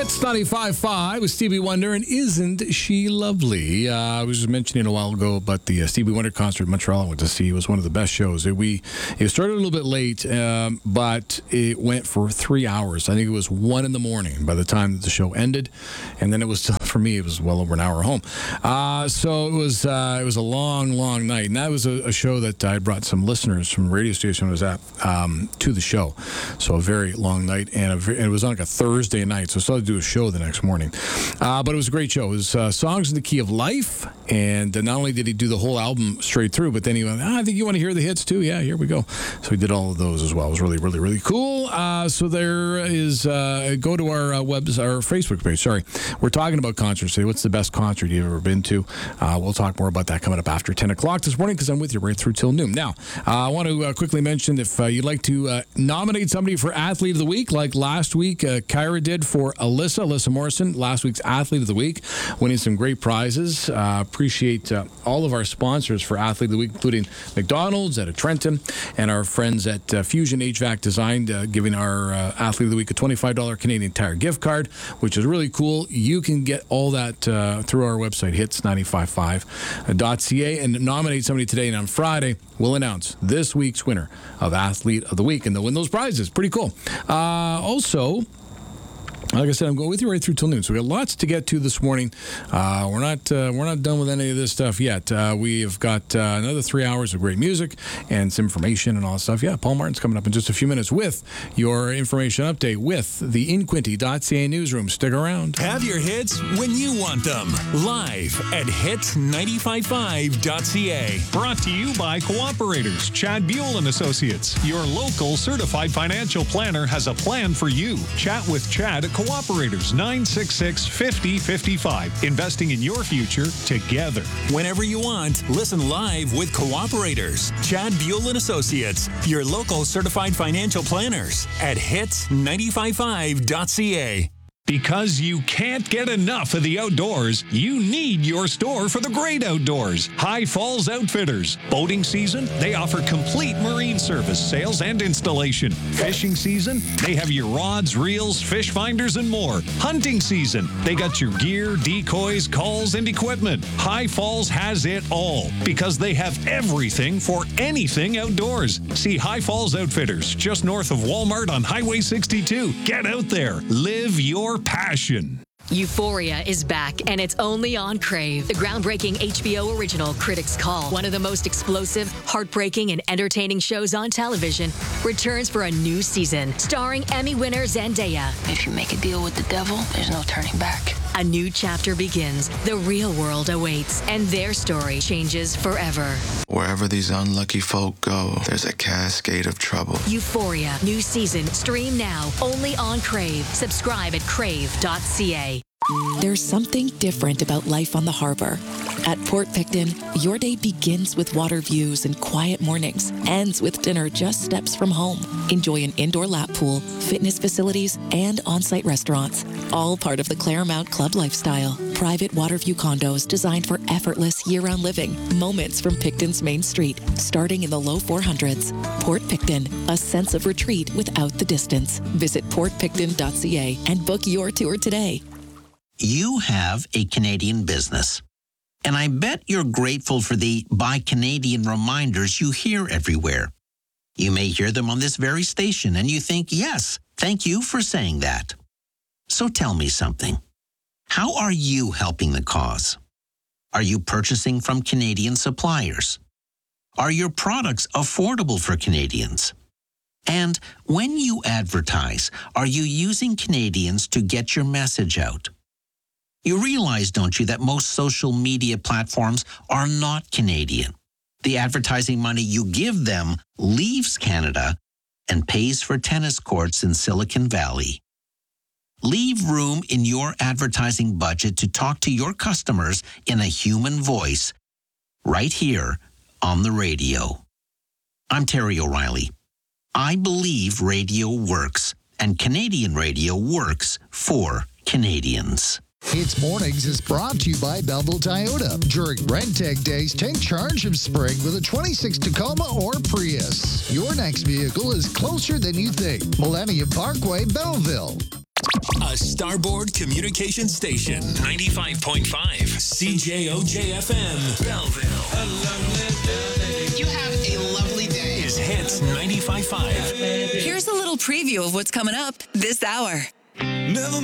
Hits 95.5 with Stevie Wonder, and isn't she lovely? I was just mentioning a while ago about the Stevie Wonder concert in Montreal I went to see. It was one of the best shows. It started a little bit late, but it went for 3 hours. I think it was 1 in the morning by the time that the show ended, and then it was still, for me, it was well over an hour home. So it was a long, long night, and that was a show that I brought some listeners from the radio station I was at to the show. So a very long night, and it was on like a Thursday night, so I started to do a show the next morning. But it was a great show. It was Songs in the Key of Life, and not only did he do the whole album straight through, but then he went, I think you want to hear the hits too? Yeah, here we go. So he did all of those as well. It was really, really, really cool. So there is, go to our our Facebook page. Sorry. We're talking about concerts today. What's the best concert you've ever been to? We'll talk more about that coming up after 10 o'clock this morning because I'm with you right through till noon. Now, I want to quickly mention if you'd like to nominate somebody for Athlete of the Week, like last week, Kyra did for Alyssa Morrison, last week's Athlete of the Week, winning some great prizes. Appreciate all of our sponsors for Athlete of the Week, including McDonald's at Trenton and our friends at Fusion HVAC Design, giving our Athlete of the Week a $25 Canadian Tire gift card, which is really cool. You can get all that through our website, hits955.ca, and nominate somebody today. And on Friday, we'll announce this week's winner of Athlete of the Week, and they'll win those prizes. Pretty cool. Also, like I said, I'm going with you right through till noon. So we got lots to get to this morning. We're not done with any of this stuff yet. We have got another 3 hours of great music and some information and all that stuff. Yeah, Paul Martin's coming up in just a few minutes with your information update with the InQuinty.ca newsroom. Stick around. Have your hits when you want them. Live at hits955.ca. Brought to you by Cooperators, Chad Buell and Associates. Your local certified financial planner has a plan for you. Chat with Chad at Cooperators, 966-5055. Investing in your future together. Whenever you want, listen live with Cooperators, Chad Buell and Associates. Your local certified financial planners at hits955.ca. Because you can't get enough of the outdoors, you need your store for the great outdoors. High Falls Outfitters. Boating season, they offer complete marine service, sales and installation. Fishing season, they have your rods, reels, fish finders, and more. Hunting season, they got your gear, decoys, calls, and equipment. High Falls has it all because they have everything for anything outdoors. See High Falls Outfitters, just north of Walmart on Highway 62. Get out there. Live your passion. Euphoria is back, and it's only on Crave. The groundbreaking HBO original Critics' Call, one of the most explosive, heartbreaking, and entertaining shows on television, returns for a new season, starring Emmy winner Zendaya. If you make a deal with the devil, there's no turning back. A new chapter begins, the real world awaits, and their story changes forever. Wherever these unlucky folk go, there's a cascade of trouble. Euphoria, new season, stream now, only on Crave. Subscribe at crave.ca. There's something different about life on the harbor. At Port Picton, your day begins with water views and quiet mornings, ends with dinner just steps from home. Enjoy an indoor lap pool, fitness facilities, and on-site restaurants, all part of the Claremont Club lifestyle. Private water view condos designed for effortless year-round living. Moments from Picton's Main Street, starting in the low 400s. Port Picton, a sense of retreat without the distance. Visit portpicton.ca and book your tour today. You have a Canadian business, and I bet you're grateful for the Buy Canadian reminders you hear everywhere. You may hear them on this very station, and you think, yes, thank you for saying that. So tell me something. How are you helping the cause? Are you purchasing from Canadian suppliers? Are your products affordable for Canadians? And when you advertise, are you using Canadians to get your message out? You realize, don't you, that most social media platforms are not Canadian. The advertising money you give them leaves Canada and pays for tennis courts in Silicon Valley. Leave room in your advertising budget to talk to your customers in a human voice right here on the radio. I'm Terry O'Reilly. I believe radio works, and Canadian radio works for Canadians. It's Mornings is brought to you by Belleville Toyota. During Rentec Days, take charge of spring with a 26 Tacoma or Prius. Your next vehicle is closer than you think. Millennium Parkway, Belleville. A Starboard Communication Station. 95.5 CJOJ-FM, Belleville. You have a lovely day. Is Hits 95.5. Here's a little preview of what's coming up this hour. Never